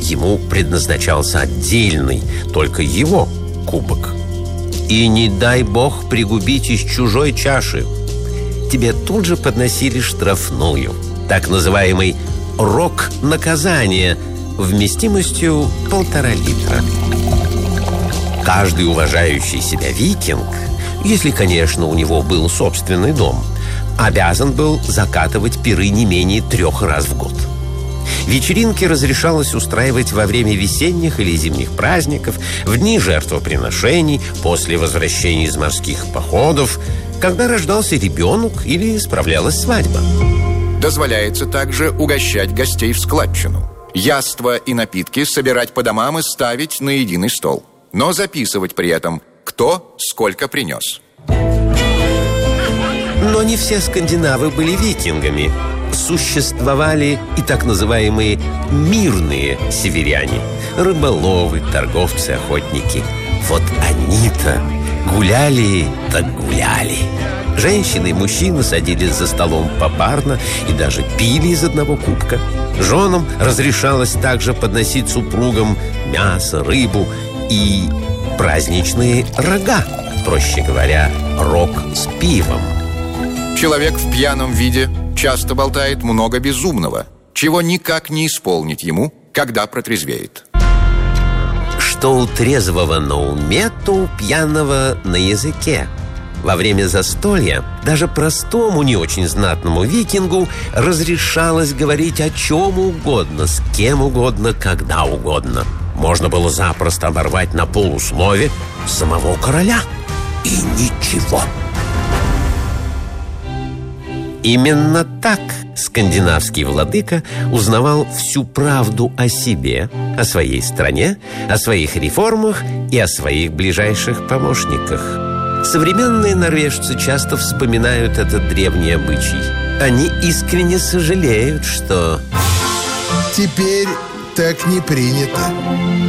ему предназначался отдельный, только его кубок. И не дай бог пригубить из чужой чаши. Тебе тут же подносили штрафную, так называемый рог наказания, вместимостью 1,5 литра. Каждый уважающий себя викинг, если, конечно, у него был собственный дом, обязан был закатывать пиры не менее 3 раз в год. Вечеринки разрешалось устраивать во время весенних или зимних праздников, в дни жертвоприношений, после возвращения из морских походов, когда рождался ребенок или справлялась свадьба. Дозволяется также угощать гостей в складчину. Яства и напитки собирать по домам и ставить на единый стол. Но записывать при этом, кто сколько принес. Но не все скандинавы были викингами. Существовали и так называемые мирные северяне. Рыболовы, торговцы, охотники. Вот они-то гуляли так гуляли. Женщины и мужчины садились за столом попарно и даже пили из одного кубка. Женам разрешалось также подносить супругам мясо, рыбу и праздничные рога, проще говоря, рог с пивом. Человек в пьяном виде часто болтает много безумного, чего никак не исполнить ему, когда протрезвеет. Что у трезвого на уме, то у пьяного на языке. Во время застолья даже простому, не очень знатному викингу разрешалось говорить о чем угодно, с кем угодно, когда угодно. Можно было запросто оборвать на полуслове самого короля. И ничего. Именно так скандинавский владыка узнавал всю правду о себе, о своей стране, о своих реформах и о своих ближайших помощниках. Современные норвежцы часто вспоминают этот древний обычай. Они искренне сожалеют, что... Теперь так не принято.